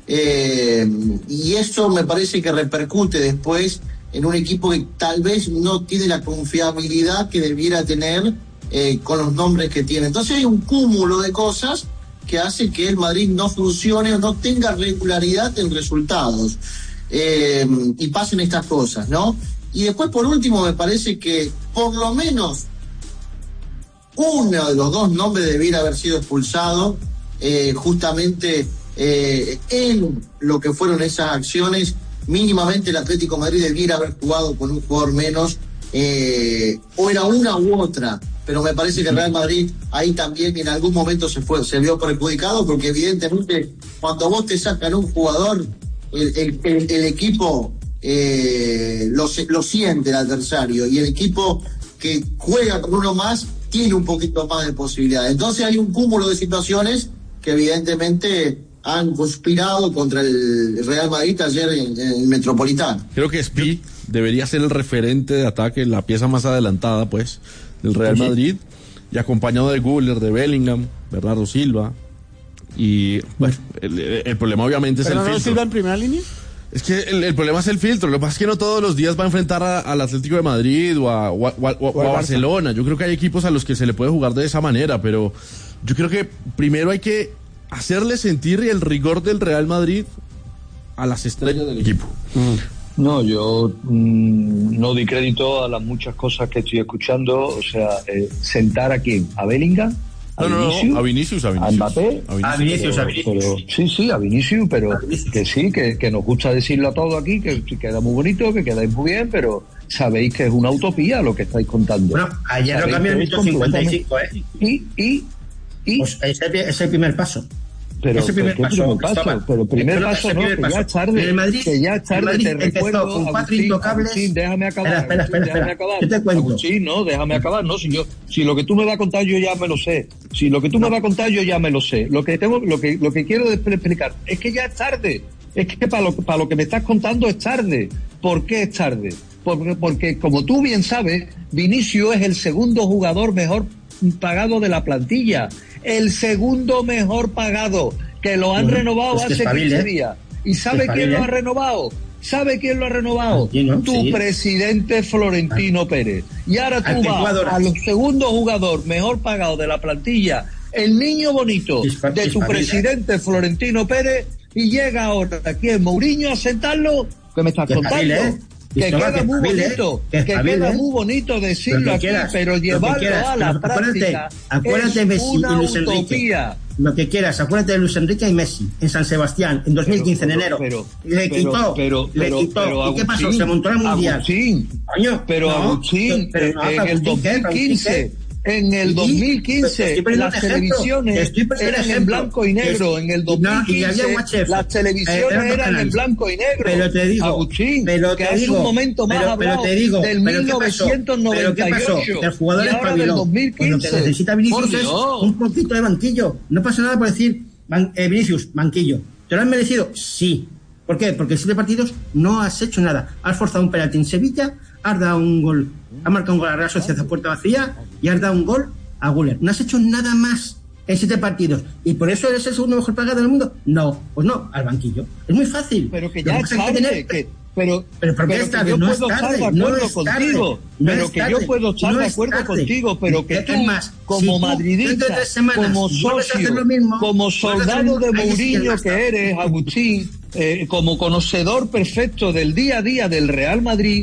Speaker 12: Y eso me parece que repercute después en un equipo que tal vez no tiene la confiabilidad que debiera tener con los nombres que tiene. Entonces hay un cúmulo de cosas que hace que el Madrid no funcione o no tenga regularidad en resultados, y pasen estas cosas, ¿no? Y después, por último, me parece que por lo menos uno de los dos nombres debiera haber sido expulsado justamente en lo que fueron esas acciones. Mínimamente el Atlético de Madrid debiera haber jugado con un jugador menos, o era una u otra, pero me parece que el Real Madrid ahí también en algún momento se vio perjudicado, porque evidentemente cuando vos te sacan un jugador, el equipo lo siente el adversario, y el equipo que juega con uno más tiene un poquito más de posibilidades. Entonces hay un cúmulo de situaciones que evidentemente han conspirado contra el Real Madrid ayer en el Metropolitano.
Speaker 10: Creo que Spi debería ser el referente de ataque, la pieza más adelantada, pues, del Real Madrid, y acompañado de Güler, de Bellingham, Bernardo Silva, y bueno, el problema obviamente es el filtro.
Speaker 8: ¿Bernardo Silva en primera línea?
Speaker 10: Es que el problema es el filtro. Lo que pasa es que no todos los días va a enfrentar al Atlético de Madrid o a Barcelona. Yo creo que hay equipos a los que se le puede jugar de esa manera, pero yo creo que primero hay que hacerle sentir el rigor del Real Madrid a las estrellas del equipo.
Speaker 9: No, yo no di crédito a las muchas cosas que estoy escuchando. O sea, sentar a quién, a Bellingham,
Speaker 10: a Vinicius,
Speaker 9: a Mbappé, a Vinicius. Sí, a Vinicius, pero que sí, que nos gusta decirlo a todos aquí, que queda muy bonito, que quedáis muy bien, pero sabéis que es una utopía lo que estáis contando.
Speaker 11: Bueno, ayer lo cambió el 55, pues es el primer paso.
Speaker 9: Pero ese primer paso, primer paso no, que ya es tarde. Que ya es tarde, te recuerdo,
Speaker 11: con cuatro intocables.
Speaker 9: Déjame acabar.
Speaker 11: Espera. ¿Qué te cuento?
Speaker 9: Agustín, no, déjame acabar, no, si lo que tú me vas a contar yo ya me lo sé. Si lo que tú me vas a contar yo ya me lo sé. Lo que quiero explicar es que ya es tarde. Es que para lo que me estás contando es tarde. ¿Por qué es tarde? Porque como tú bien sabes, Vinicius es el segundo jugador mejor pagado de la plantilla. El segundo mejor pagado, que lo han renovado hace 15 días. ¿Y sabe quién lo ha renovado? ¿Sabe quién lo ha renovado? Tu presidente Florentino Pérez. Y ahora tú vas al segundo jugador mejor pagado de la plantilla, el niño bonito de tu presidente Florentino Pérez, y llega ahora aquí en Mourinho a sentarlo. ¿Qué me estás contando? Que queda muy bonito, queda muy bonito decirlo aquí, pero llevarlo a la práctica
Speaker 11: acuérdate
Speaker 9: es
Speaker 11: Messi
Speaker 9: una
Speaker 11: y Luis
Speaker 9: utopía.
Speaker 11: Enrique, lo que quieras, acuérdate de Luis Enrique y Messi en San Sebastián en 2015 en enero. Le quitó. ¿Y qué pasó? Se montó el mundial.
Speaker 9: Agustín, Agustín, en el 2015. En el 2015 las televisiones eran en blanco y negro. En el 2015 las televisiones eran en blanco y negro.
Speaker 11: Pero te digo,
Speaker 9: Agustín, que hace un momento más hablado del 1998
Speaker 11: el jugador
Speaker 9: y ahora del 2015.
Speaker 11: Lo que necesita Vinicius es un poquito de banquillo. No pasa nada por decir Vinicius, banquillo. ¿Te lo han merecido? Sí. ¿Por qué? Porque en 7 partidos no has hecho nada. Has forzado un penalti en Sevilla, has dado un gol, has marcado un gol a la Real Sociedad a puerta vacía y has dado un gol a Güler. No has hecho nada más en 7 partidos. ¿Y por eso eres el segundo mejor pagado del mundo? No, pues no, al banquillo. Es muy fácil.
Speaker 9: Pero que ya es tarde, pero
Speaker 11: ¿por qué es tarde? No es tarde, no es
Speaker 9: contigo. Pero que yo puedo estar de acuerdo contigo, pero que tú, como madridista, como socio, como soldado de Mourinho que eres, Agustín, como conocedor perfecto del día a día del Real Madrid,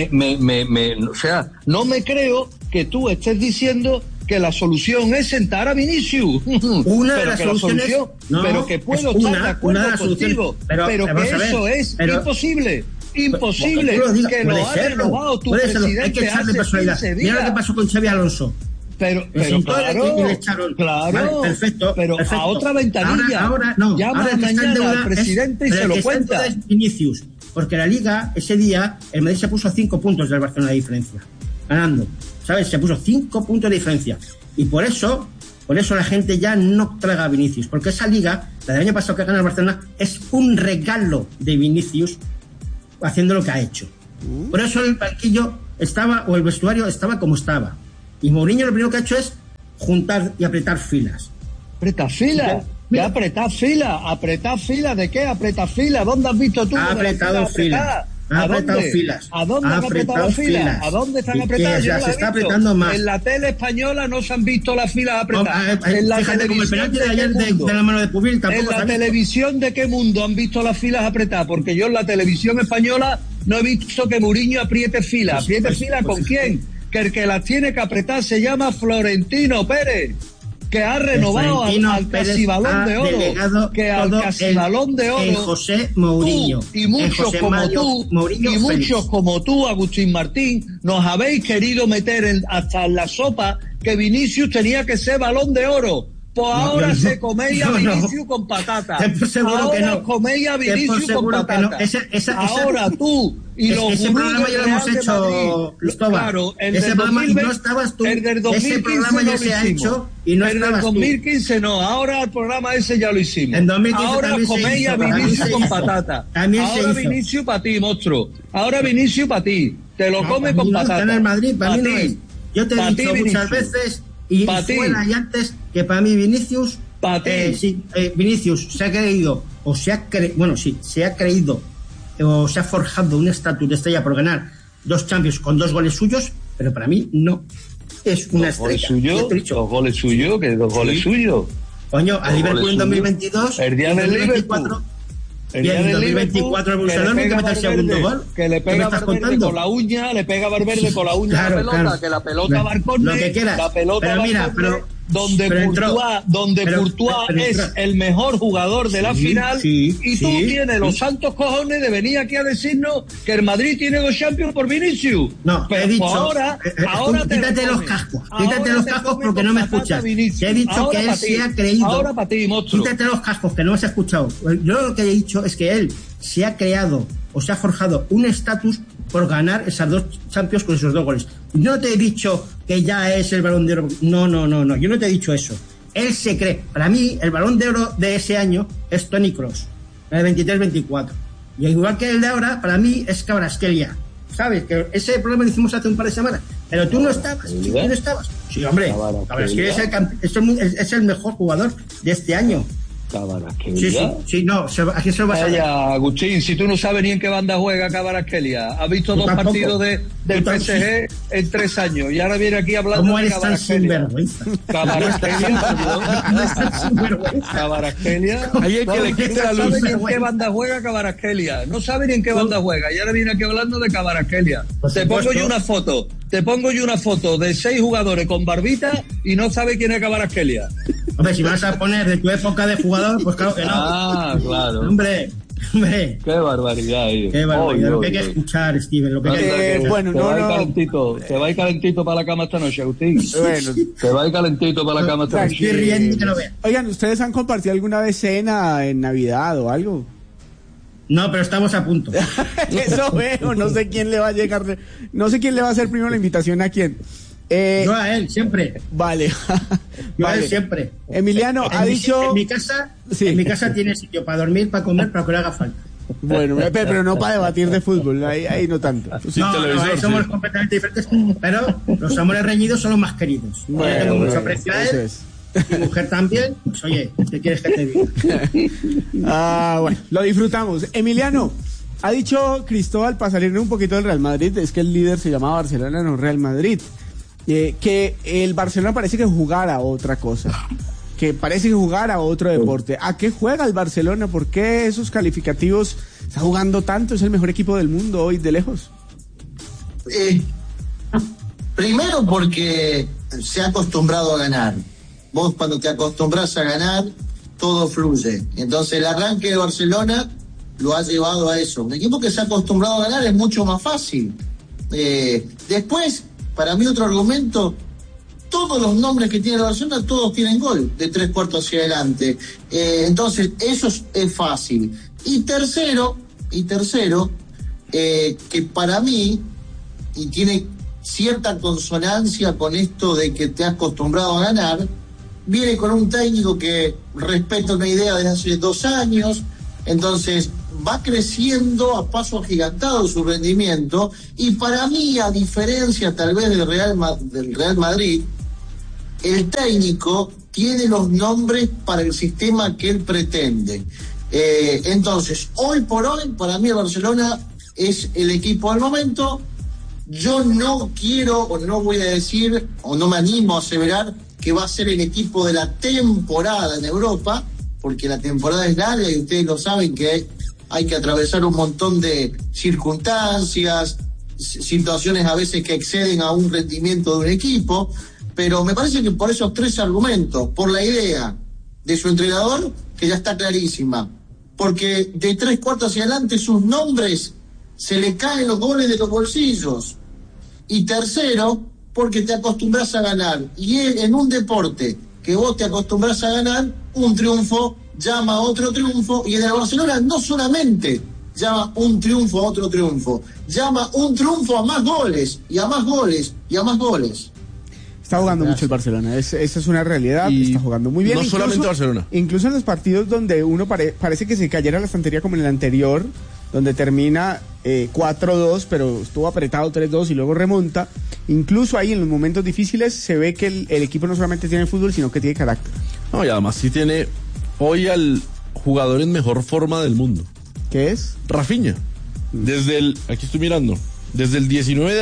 Speaker 9: o sea, no me creo que tú estés diciendo que la solución es sentar a Vinicius.
Speaker 11: Una de las soluciones,
Speaker 9: pero que puedo estar de acuerdo contigo, pero que eso es imposible. Imposible que lo haya renovado tu presidente hace 15 días.
Speaker 11: Mira lo que pasó con Xabi Alonso.
Speaker 17: Pero claro,
Speaker 11: y le echaron.
Speaker 17: Claro,
Speaker 11: vale, perfecto.
Speaker 17: A otra ventanilla.
Speaker 11: Ahora no.
Speaker 17: Llama
Speaker 11: ahora
Speaker 17: mañana al presidente y se lo cuenta.
Speaker 11: Es Vinicius, porque la Liga, ese día, el Madrid se puso 5 puntos del Barcelona de diferencia. Ganando. ¿Sabes? Se puso 5 puntos de diferencia. Y por eso la gente ya no traga a Vinicius. Porque esa Liga, la del año pasado que gana el Barcelona, es un regalo de Vinicius haciendo lo que ha hecho. Por eso el banquillo estaba, o el vestuario estaba como estaba. Y Mourinho lo primero que ha hecho es juntar y apretar filas.
Speaker 17: ¿Apretar filas? ¿Qué apretar filas? ¿Apretar filas de qué? ¿Apretar filas? ¿Dónde has visto tú?
Speaker 11: Ha apretado filas. Ha apretado filas.
Speaker 17: ¿A dónde han apretado filas? ¿A dónde están apretadas?
Speaker 11: Yo se está apretando más.
Speaker 17: En la tele española no se han visto las filas apretadas. En la
Speaker 11: fíjate, como el penalti de ayer de la mano de Pubil tampoco.
Speaker 17: En la televisión ¿de qué mundo han visto las filas apretadas? Porque yo en la televisión española no he visto que Mourinho apriete filas. ¿Apriete filas con quién? Que el que las tiene que apretar se llama Florentino Pérez, que ha renovado al casi Balón de Oro, que al casi Balón de Oro
Speaker 11: José Mourinho
Speaker 17: y muchos como tú, Agustín Martín, nos habéis querido meter hasta en la sopa que Vinicius tenía que ser Balón de Oro. Pues ahora se coméis a Vinicius con patata. Ahora coméis a Vinicius con patata. Ahora tú y los
Speaker 11: ese programa ya lo hemos hecho, Cristóbal.
Speaker 17: Claro,
Speaker 11: ese programa y no estabas tú.
Speaker 17: El del 2015
Speaker 11: ese programa ya se ha hecho y no estabas tú.
Speaker 17: En el 2015 no, ahora el programa ese ya lo hicimos.
Speaker 11: En 2015
Speaker 17: ahora coméis a Vinicius con patata. Ahora Vinicius para ti, monstruo. Ahora Vinicius para ti. Te lo comes con patata.
Speaker 11: En el Madrid, para mí no es. Yo te he dicho muchas veces y fuera y antes que para mí Vinicius Vinicius se ha creído o se ha creído o se ha forjado un estatus de estrella por ganar 2 Champions con 2 goles suyos, pero para mí no es una estrella.
Speaker 17: ¿Dos goles suyos? ¿Qué 2 goles suyos?
Speaker 11: Coño, a Liverpool en 2022
Speaker 17: el día del Liverpool.
Speaker 11: Y en 2024 el Barcelona que mete el segundo gol.
Speaker 17: Que le pega Valverde con la uña, le pega Valverde con la uña a la pelota, que la pelota va al córner,
Speaker 11: lo que quieras.
Speaker 17: La pelota
Speaker 11: pero mira,
Speaker 17: donde Courtois es el mejor jugador de la final y tú tienes los santos cojones de venir aquí a decirnos que el Madrid tiene 2 Champions por Vinicius.
Speaker 11: No,
Speaker 17: pero
Speaker 11: he dicho,
Speaker 17: ahora
Speaker 11: quítate los cascos porque no me escuchas. Te he dicho que él se ha creído.
Speaker 17: Ahora para ti, monstruo.
Speaker 11: Quítate los cascos que no me has escuchado. Yo lo que he dicho es que él se ha creado o se ha forjado un estatus por ganar esas 2 Champions con esos 2 goles. No te he dicho que ya es el Balón de Oro. No, yo no te he dicho eso. Él se cree. Para mí, el Balón de Oro de ese año es Toni Kroos, el 23-24. Y igual que el de ahora, para mí es Kvaratskhelia. ¿Sabes? Que ese problema lo hicimos hace un par de semanas. Pero tú no estabas. ¿Tú no estabas? Sí, hombre. Kvaratskhelia es el mejor jugador de este año. Sí, no, aquí se lo vas a ver.
Speaker 17: Agustín, si tú no sabes ni en qué banda juega Kvaratskhelia, has visto 2 partidos del PSG en 3 años y ahora viene aquí hablando
Speaker 11: ¿cómo eres tan sinvergüenza?
Speaker 17: Kvaratskhelia.
Speaker 10: Hay que le quite la luz.
Speaker 17: No sabe ni en qué banda juega Kvaratskhelia. No sabe ni en qué banda juega y ahora viene aquí hablando de Kvaratskhelia. Te pongo yo una foto de 6 jugadores con barbita y no sabe quién es Kvaratskhelia.
Speaker 11: Hombre, si vas a poner de tu época de jugador, pues claro que no.
Speaker 17: Ah, claro.
Speaker 11: Hombre.
Speaker 17: Qué barbaridad.
Speaker 11: Qué barbaridad. Lo que hay que escuchar, Steven. Lo que
Speaker 17: bueno, te va a ir calentito para la cama esta noche, Agustín.
Speaker 8: Bueno.
Speaker 17: Te va a ir calentito para la cama esta noche.
Speaker 11: Estoy riendo que lo vea.
Speaker 8: Oigan, ¿ustedes han compartido alguna vez cena en Navidad o algo?
Speaker 11: No, pero estamos a punto.
Speaker 8: Eso veo. No sé quién le va a llegar. No sé quién le va a hacer primero la invitación a quién.
Speaker 11: Yo a él, siempre.
Speaker 8: Vale.
Speaker 11: Yo a él siempre.
Speaker 8: Emiliano ha dicho...
Speaker 11: En mi casa tiene sitio para dormir, para comer, para que le haga falta.
Speaker 8: Bueno, pero no para debatir de fútbol, ahí no tanto.
Speaker 11: Ahí somos completamente diferentes, pero los amores reñidos son los más queridos. Yo tengo mucho aprecio a él. Mi mujer también, pues oye, ¿qué quieres que te diga?
Speaker 8: Bueno, lo disfrutamos. Emiliano, ha dicho Cristóbal, para salirle un poquito del Real Madrid, es que el líder se llamaba Barcelona, no Real Madrid. Que el Barcelona parece que jugara a otra cosa, que parece que jugara a otro deporte. ¿A qué juega el Barcelona? ¿Por qué esos calificativos está jugando tanto? Es el mejor equipo del mundo hoy de lejos.
Speaker 12: Primero porque se ha acostumbrado a ganar. Vos cuando te acostumbras a ganar, todo fluye. Entonces el arranque de Barcelona lo ha llevado a eso. Un equipo que se ha acostumbrado a ganar es mucho más fácil. Después, para mí otro argumento todos los nombres que tiene el Barcelona, todos tienen gol de 3/4 hacia adelante. Entonces, eso es fácil. Y tercero, que para mí, y tiene cierta consonancia con esto de que te has acostumbrado a ganar, viene con un técnico que respeta una idea desde hace 2 años, entonces va creciendo a paso agigantado su rendimiento, y para mí, a diferencia tal vez del Real Madrid, el técnico tiene los nombres para el sistema que él pretende. Entonces, hoy por hoy, para mí el Barcelona es el equipo del momento. Yo no quiero, o no voy a decir, o no me animo a aseverar que va a ser el equipo de la temporada en Europa, porque la temporada es larga y ustedes lo saben que hay que atravesar un montón de circunstancias, situaciones a veces que exceden a un rendimiento de un equipo, pero me parece que por esos 3 argumentos, por la idea de su entrenador, que ya está clarísima, porque de 3/4 hacia adelante sus nombres se le caen los goles de los bolsillos, y tercero, porque te acostumbras a ganar, y en un deporte que vos te acostumbras a ganar, un triunfo llama a otro triunfo, y en el Barcelona no solamente llama un triunfo a otro triunfo, llama un triunfo a más goles, y a más goles, y a más goles.
Speaker 8: Está jugando mucho el Barcelona, esa es una realidad, y está jugando muy bien.
Speaker 10: No incluso, solamente Barcelona.
Speaker 8: Incluso en los partidos donde uno parece que se cayera la estantería, como en el anterior, donde termina 4-2, pero estuvo apretado 3-2 y luego remonta. Incluso ahí en los momentos difíciles se ve que el equipo no solamente tiene fútbol, sino que tiene carácter.
Speaker 10: No, y además sí tiene hoy al jugador en mejor forma del mundo.
Speaker 8: ¿Qué es?
Speaker 10: Rafinha. Aquí estoy mirando, desde el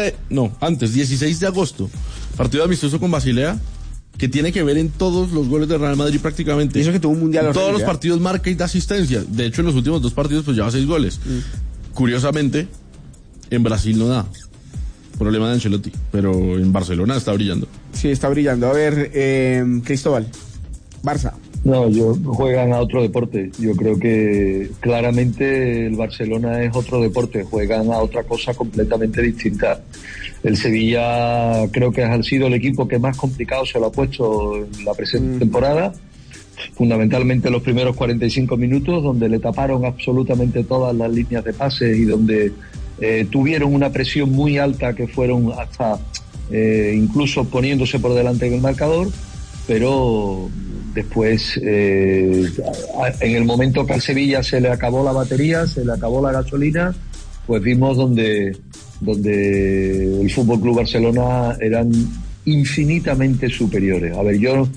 Speaker 10: 16 de agosto, partido amistoso con Basilea, que tiene que ver en todos los goles de Real Madrid prácticamente.
Speaker 8: Y eso que tuvo un mundial.
Speaker 10: En todos los partidos marca y da asistencia. De hecho, en los últimos 2 partidos pues lleva 6 goles. Curiosamente, en Brasil no da. Problema de Ancelotti. Pero en Barcelona está brillando.
Speaker 8: Sí, está brillando. A ver, Cristóbal, Barça.
Speaker 17: No, juegan a otro deporte. Yo creo que claramente el Barcelona es otro deporte. Juegan a otra cosa completamente distinta. El Sevilla creo que ha sido el equipo que más complicado se lo ha puesto en la presente temporada. Fundamentalmente los primeros 45 minutos, donde le taparon absolutamente todas las líneas de pase y donde tuvieron una presión muy alta, que fueron hasta incluso poniéndose por delante en el marcador, pero después en el momento que al Sevilla se le acabó la batería, se le acabó la gasolina, pues vimos donde el Fútbol Club Barcelona eran infinitamente superiores. A ver, yo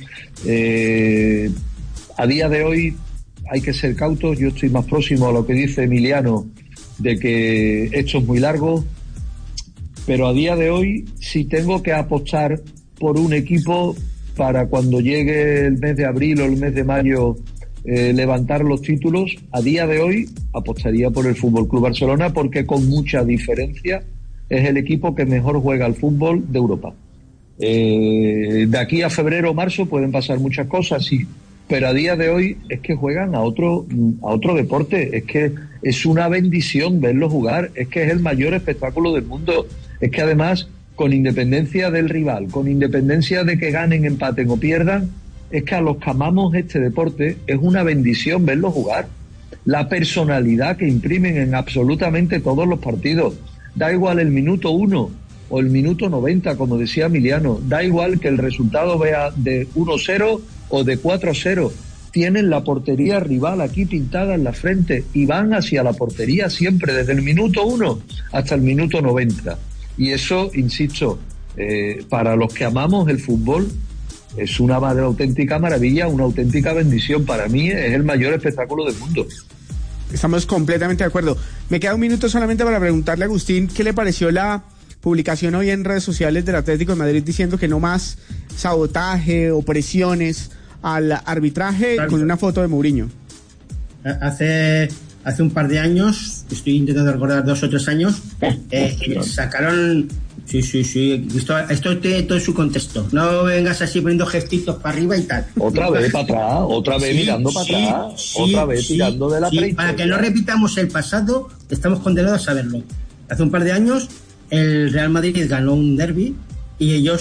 Speaker 17: a día de hoy hay que ser cautos. Yo estoy más próximo a lo que dice Emiliano, de que esto es muy largo, pero a día de hoy, si tengo que apostar por un equipo para cuando llegue el mes de abril o el mes de mayo levantar los títulos, a día de hoy apostaría por el Fútbol Club Barcelona, porque con mucha diferencia es el equipo que mejor juega al fútbol de Europa. De aquí a febrero o marzo pueden pasar muchas cosas, sí, pero a día de hoy es que juegan a otro deporte. Es que es una bendición verlos jugar, es que es el mayor espectáculo del mundo, es que además, con independencia del rival, con independencia de que ganen, empaten o pierdan, es que a los que amamos este deporte es una bendición verlos jugar. La personalidad que imprimen en absolutamente todos los partidos, da igual el minuto 1 o el minuto 90, como decía Emiliano, da igual que el resultado vea de 1-0 o de 4-0, tienen la portería rival aquí pintada en la frente y van hacia la portería siempre, desde el minuto 1 hasta el minuto 90. Y eso, insisto, para los que amamos el fútbol, es una auténtica maravilla, una auténtica bendición. Para mí es el mayor espectáculo del mundo.
Speaker 8: Estamos completamente de acuerdo. Me queda un minuto solamente para preguntarle a Agustín qué le pareció la publicación hoy en redes sociales del Atlético de Madrid diciendo que no más sabotaje o presiones al arbitraje, claro, con una foto de Mourinho. Hace un par de años, estoy intentando recordar 2 o 3 años, sacaron... Sí, esto tiene todo su contexto. No vengas así poniendo gestitos para arriba y tal.
Speaker 17: Otra vez para atrás, otra vez mirando para atrás, otra vez tirando de la prehistoria.
Speaker 11: Para que no repitamos el pasado, estamos condenados a saberlo. Hace un par de años, el Real Madrid ganó un derbi y ellos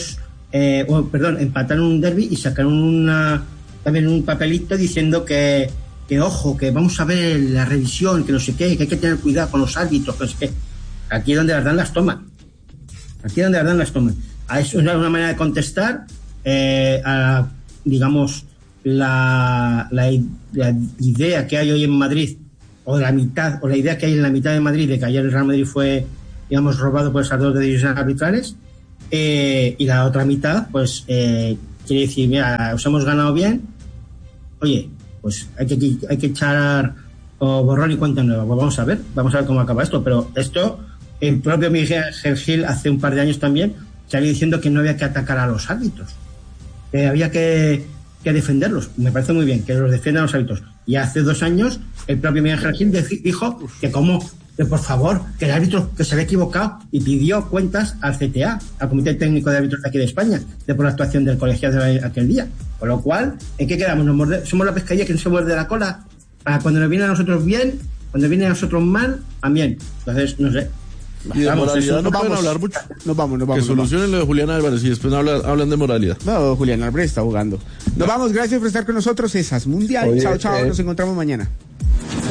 Speaker 11: empataron un derbi y sacaron también un papelito diciendo que ojo, que vamos a ver la revisión, que no sé qué, que hay que tener cuidado con los árbitros, que no sé qué. Aquí es donde las dan las toman. Es una manera de contestar a, digamos, la idea que hay hoy en Madrid, o la idea que hay en la mitad de Madrid de que ayer el Real Madrid fue, digamos, robado por esas 2 decisiones arbitrales, y la otra mitad, pues, quiere decir, mira, os hemos ganado bien, oye, pues hay que echar borrón y cuenta nueva. Pues vamos a ver cómo acaba esto, pero esto, el propio Miguel Gil hace un par de años también salió diciendo que no había que atacar a los árbitros, que había que defenderlos. Me parece muy bien que los defiendan los árbitros. Y hace 2 años el propio Miguel Gil dijo que por favor, que el árbitro que se había equivocado, y pidió cuentas al CTA, al Comité Técnico de Árbitros de aquí de España, por la actuación del colegiado de aquel día. Con lo cual, ¿en qué quedamos? Somos la pescadilla que no se muerde la cola. Para cuando nos viene a nosotros bien, cuando viene a nosotros mal, también. Entonces, no sé.
Speaker 10: Y de moralidad no pueden hablar mucho.
Speaker 8: Nos vamos.
Speaker 10: Que solucionen lo de Julián Álvarez y después hablan de moralidad.
Speaker 8: No, Julián Álvarez está jugando. Nos vamos, gracias por estar con nosotros. Esas Mundial. Chao, nos encontramos mañana.